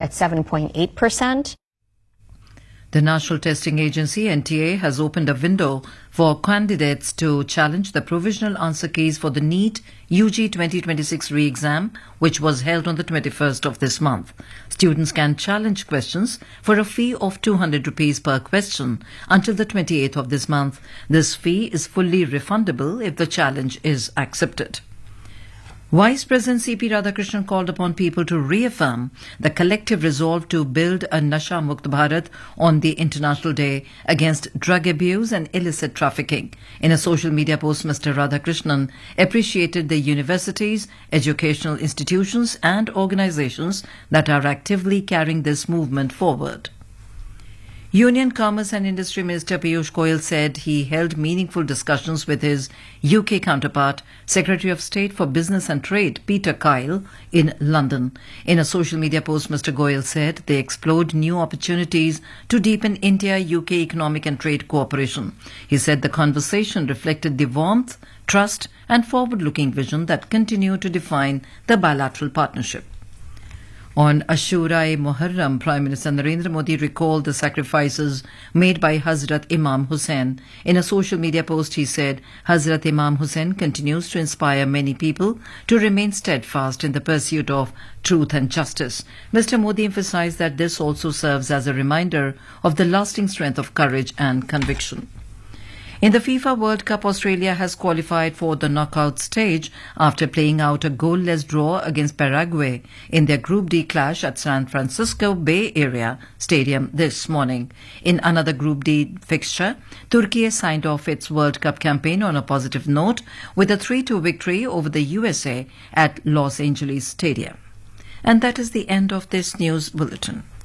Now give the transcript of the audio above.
at 7.8%. The National Testing Agency, NTA, has opened a window for candidates to challenge the provisional answer keys for the NEET UG 2026 re-exam, which was held on the 21st of this month. Students can challenge questions for a fee of 200 rupees per question until the 28th of this month. This fee is fully refundable if the challenge is accepted. Vice President C.P. Radhakrishnan called upon people to reaffirm the collective resolve to build a Nasha Mukt Bharat on the International Day against drug abuse and illicit trafficking. In a social media post, Mr. Radhakrishnan appreciated the universities, educational institutions and organizations that are actively carrying this movement forward. Union Commerce and Industry Minister Piyush Goyal said he held meaningful discussions with his UK counterpart, Secretary of State for Business and Trade, Peter Kyle, in London. In a social media post, Mr. Goyal said they explored new opportunities to deepen India-UK economic and trade cooperation. He said the conversation reflected the warmth, trust and forward-looking vision that continue to define the bilateral partnership. On Ashura-e-Muharram, Prime Minister Narendra Modi recalled the sacrifices made by Hazrat Imam Hussain. In a social media post, he said, Hazrat Imam Hussain continues to inspire many people to remain steadfast in the pursuit of truth and justice. Mr. Modi emphasized that this also serves as a reminder of the lasting strength of courage and conviction. In the FIFA World Cup, Australia has qualified for the knockout stage after playing out a goalless draw against Paraguay in their Group D clash at San Francisco Bay Area Stadium this morning. In another Group D fixture, Turkey signed off its World Cup campaign on a positive note with a 3-2 victory over the USA at Los Angeles Stadium. And that is the end of this news bulletin.